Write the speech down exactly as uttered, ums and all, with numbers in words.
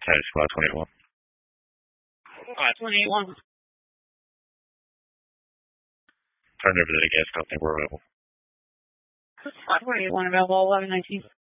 Hi, Squad twenty-one. Squad twenty-one. Turn over to the gas company. We're available. Squad twenty-one available, eleven nineteen.